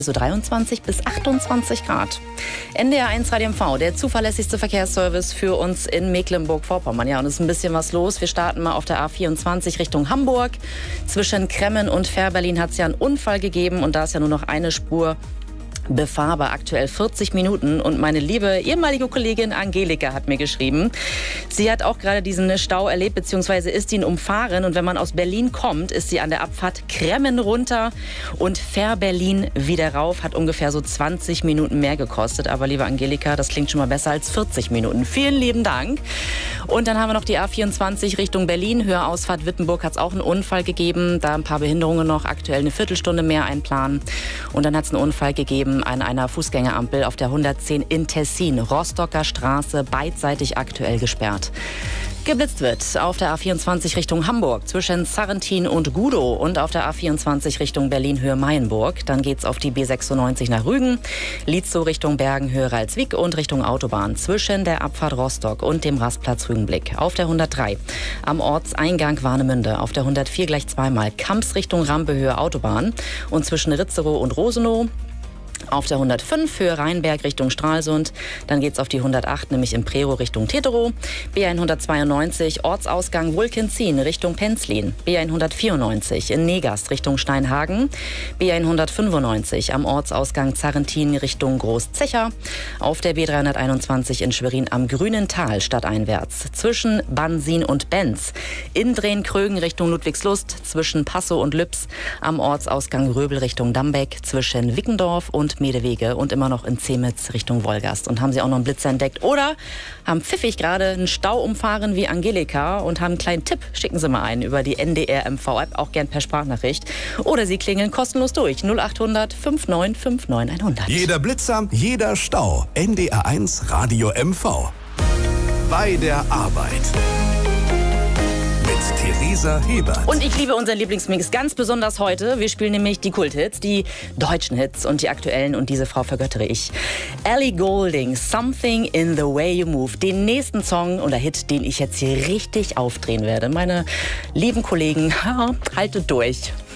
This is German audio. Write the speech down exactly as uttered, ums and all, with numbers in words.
So dreiundzwanzig bis achtundzwanzig Grad. N D R eins Radio M V, der zuverlässigste Verkehrsservice für uns in Mecklenburg-Vorpommern. Ja, und es ist ein bisschen was los. Wir starten mal auf der A vierundzwanzig Richtung Hamburg. Zwischen Kremmen und Fährberlin hat es ja einen Unfall gegeben und da ist ja nur noch eine Spur befahrbar, aktuell vierzig Minuten. Und meine liebe ehemalige Kollegin Angelika hat mir geschrieben, sie hat auch gerade diesen Stau erlebt, beziehungsweise ist ihn umfahren. Und wenn man aus Berlin kommt, ist sie an der Abfahrt Kremmen runter und Fährberlin wieder rauf. Hat ungefähr so zwanzig Minuten mehr gekostet. Aber liebe Angelika, das klingt schon mal besser als vierzig Minuten. Vielen lieben Dank. Und dann haben wir noch die A vierundzwanzig Richtung Berlin. Höherausfahrt Wittenburg hat es auch einen Unfall gegeben. Da ein paar Behinderungen noch. Aktuell eine Viertelstunde mehr einplanen. Und dann hat es einen Unfall gegeben an einer Fußgängerampel auf der hundertzehn in Tessin. Rostocker Straße, beidseitig aktuell gesperrt. Geblitzt wird auf der A vierundzwanzig Richtung Hamburg zwischen Sarrentin und Gudow und auf der A vierundzwanzig Richtung Berlin-Höhe-Mayenburg. Dann geht's auf die B sechsundneunzig nach Rügen, Lietzow Richtung Bergen-Höhe-Ralswiek und Richtung Autobahn zwischen der Abfahrt Rostock und dem Rastplatz Rügenblick. Auf der hundertdrei am Ortseingang Warnemünde, auf der hundertvier gleich zweimal Kamps Richtung Rampe-Höhe Autobahn und zwischen Ritzerow und Rosenow. Auf der hundertfünf Höhe Rheinberg Richtung Stralsund. Dann geht es auf die hundertacht, nämlich im Prerow Richtung Teterow. B hundertzweiundneunzig Ortsausgang Wulkenzien Richtung Penzlin. B hundertvierundneunzig in Negast Richtung Steinhagen. B hundertfünfundneunzig am Ortsausgang Zarrentin Richtung Großzecher. Auf der B dreihunderteinundzwanzig in Schwerin am Grünen Tal stadteinwärts. Zwischen Bansin und Benz. In Drehen-Krögen Richtung Ludwigslust. Zwischen Passow und Lübs. Am Ortsausgang Röbel Richtung Dambeck. Zwischen Wickendorf und Medewege und immer noch in Zemitz Richtung Wolgast. Und haben Sie auch noch einen Blitzer entdeckt oder haben pfiffig gerade einen Stau umfahren wie Angelika und haben einen kleinen Tipp, schicken Sie mal ein über die N D R M V-App, auch gern per Sprachnachricht. Oder Sie klingeln kostenlos durch null achthundert neunundfünfzig neunundfünfzig hundert. Jeder Blitzer, jeder Stau. N D R eins Radio M V. Bei der Arbeit. Theresa Hebert. Und ich liebe unseren Lieblingsmix ganz besonders heute. Wir spielen nämlich die Kulthits, die deutschen Hits und die aktuellen und diese Frau vergöttere ich. Ellie Goulding, Something in the Way You Move. Den nächsten Song oder Hit, den ich jetzt hier richtig aufdrehen werde. Meine lieben Kollegen, haltet durch.